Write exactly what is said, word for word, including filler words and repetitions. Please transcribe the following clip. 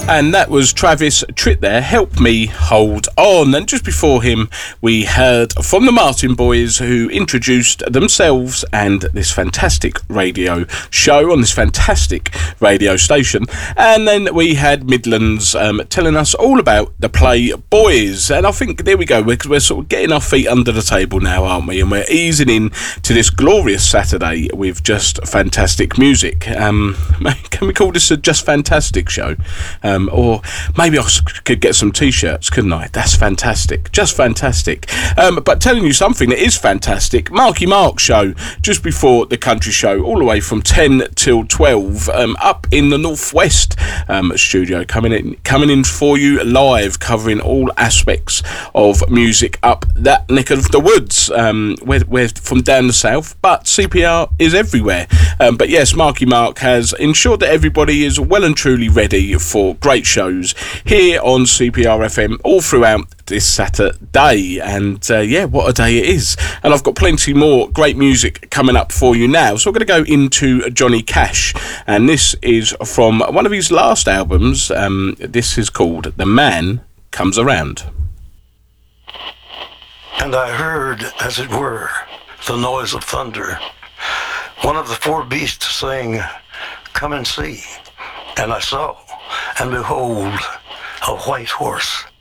And that was Travis Tritt there, Help Me Hold On. And just before him, we heard from the Martin Boys, who introduced themselves and this fantastic radio show on this fantastic radio station. And then we had Midlands um, telling us all about the Play Boys. And I think, there we go, because we're sort of getting our feet under the table now, aren't we? And we're easing in to this glorious Saturday with just fantastic music. Um, can we call this a Just Fantastic show? Um, or maybe I could get some t-shirts, couldn't I? That's fantastic, just fantastic. Um, but telling you something that is fantastic, Marky Mark show just before the country show, all the way from ten till twelve, um, up in the northwest um, studio, coming in, coming in for you live, covering all aspects of music up that neck of the woods. Um, we're, we're from down the south, but C P R is everywhere. Um, but yes, Marky Mark has ensured that everybody is well and truly ready for great shows here on C P R F M all throughout this Saturday. And uh, yeah, what a day it is. And I've got plenty more great music coming up for you now. So we're going to go into Johnny Cash, and this is from one of his last albums. Um, this is called The Man Comes Around. And I heard, as it were, the noise of thunder. One of the four beasts saying, "Come and see." And I saw, and behold, a white horse.